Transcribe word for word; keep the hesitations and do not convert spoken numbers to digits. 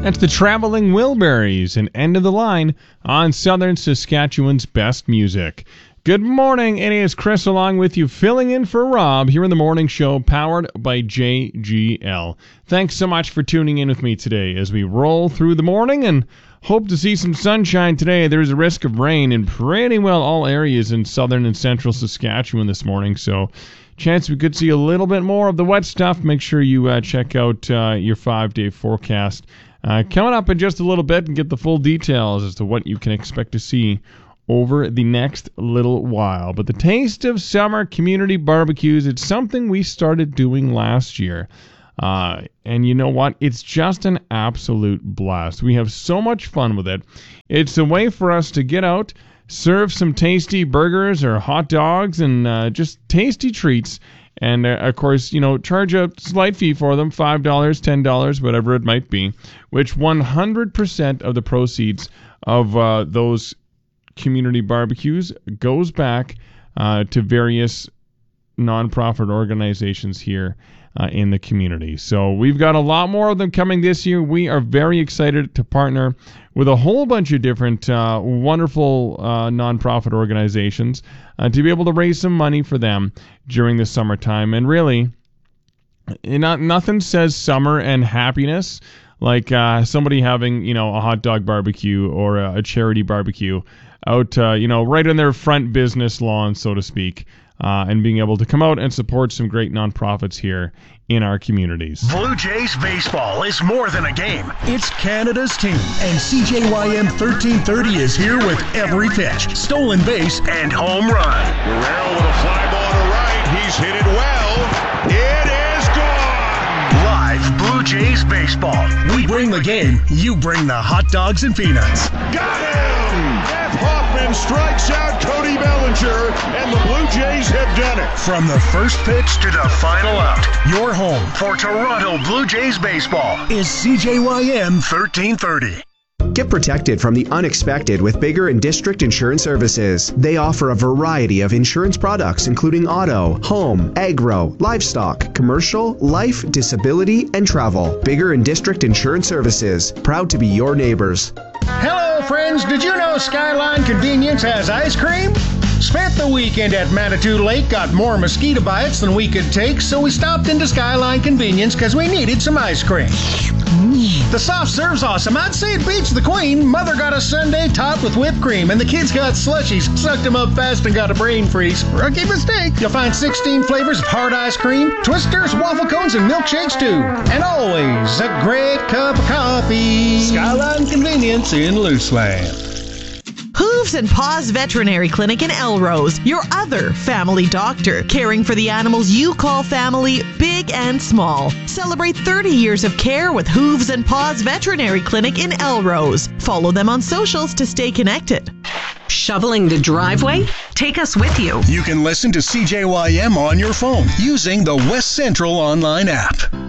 That's the Traveling Wilburys, and End of the Line on Southern Saskatchewan's best music. Good morning, it is Chris along with you, filling in for Rob here in the morning show, powered by J G L. Thanks so much for tuning in with me today as we roll through the morning and hope to see some sunshine today. There's a risk of rain in pretty well all areas in southern and central Saskatchewan this morning, so chance we could see a little bit more of the wet stuff. Make sure you uh, check out uh, your five-day forecast uh, coming up in just a little bit and get the full details as to what you can expect to see over the next little while. But the Taste of Summer community barbecues, it's something we started doing last year. Uh, and you know what? It's just an absolute blast. We have so much fun with it. It's a way for us to get out, serve some tasty burgers or hot dogs and uh, just tasty treats. And, uh, of course, you know, charge a slight fee for them, five dollars, ten dollars, whatever it might be, which one hundred percent of the proceeds of uh, those community barbecues goes back uh, to various nonprofit organizations here uh, in the community. So we've got a lot more of them coming this year. We are very excited to partner with a whole bunch of different uh, wonderful uh, nonprofit organizations uh, to be able to raise some money for them during the summertime. And really, not, nothing says summer and happiness like uh, somebody having, you know, a hot dog barbecue or a, a charity barbecue out, uh, you know, right on their front business lawn, so to speak, uh, and being able to come out and support some great nonprofits here in our communities. Blue Jays baseball is more than a game. It's Canada's team, and C J Y M thirteen thirty is here with every pitch, stolen base, and home run. Guerrero with a fly ball to right. He's hit it well. It is gone. Live Blue Jays baseball. We bring the game. You bring the hot dogs and peanuts. Got him! Jeff Hoffman strikes out Cody Bellinger, and the Blue Jays have done it. From the first pitch to the final out, your home for Toronto Blue Jays baseball is C J Y M thirteen thirty. Get protected from the unexpected with Bigger and District Insurance Services. They offer a variety of insurance products, including auto, home, agro, livestock, commercial, life, disability, and travel. Bigger and District Insurance Services, proud to be your neighbors. Hello, friends. Did you know Skyline Convenience has ice cream? Spent the weekend at Manitou Lake, got more mosquito bites than we could take, so we stopped into Skyline Convenience because we needed some ice cream. The soft serve's awesome. I'd say it beats the Queen. Mother got a sundae topped with whipped cream, and the kids got slushies, sucked them up fast, and got a brain freeze. Rookie mistake. You'll find sixteen flavors of hard ice cream, twisters, waffle cones, and milkshakes too. And always a great cup of coffee. Skyline Convenience in Luceland. Hooves and Paws Veterinary Clinic in Elrose, your other family doctor, caring for the animals you call family, big and small. Celebrate thirty years of care with Hooves and Paws Veterinary Clinic in Elrose. Follow them on socials to stay connected. Shoveling the driveway? Take us with you. You can listen to C J Y M on your phone using the West Central online app.